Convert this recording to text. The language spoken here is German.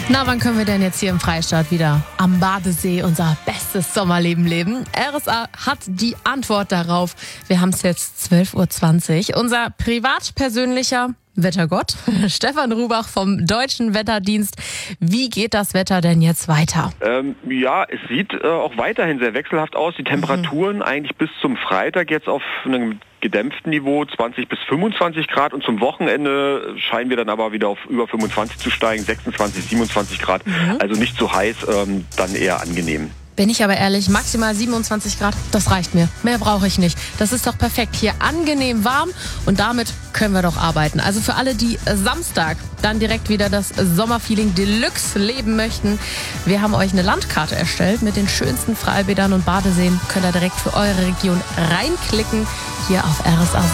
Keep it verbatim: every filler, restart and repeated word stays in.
Na, wann können wir denn jetzt hier im Freistaat wieder am Badesee unser bestes Sommerleben leben? R S A hat die Antwort darauf. Wir haben es jetzt zwölf Uhr zwanzig. Unser privat-persönlicher Wettergott, Stefan Rubach vom Deutschen Wetterdienst. Wie geht das Wetter denn jetzt weiter? Ähm, ja, es sieht äh, auch weiterhin sehr wechselhaft aus. Die Temperaturen mhm. eigentlich bis zum Freitag jetzt auf einem gedämpften Niveau, zwanzig bis fünfundzwanzig Grad. Und zum Wochenende scheinen wir dann aber wieder auf über fünfundzwanzig zu steigen, sechsundzwanzig, siebenundzwanzig Grad. Mhm. Also nicht zu heiß, ähm, dann eher angenehm. Bin ich aber ehrlich, maximal siebenundzwanzig Grad, das reicht mir. Mehr brauche ich nicht. Das ist doch perfekt. Hier angenehm warm und damit können wir doch arbeiten. Also für alle, die Samstag dann direkt wieder das Sommerfeeling Deluxe leben möchten, wir haben euch eine Landkarte erstellt mit den schönsten Freibädern und Badeseen. Könnt ihr direkt für eure Region reinklicken hier auf R S A.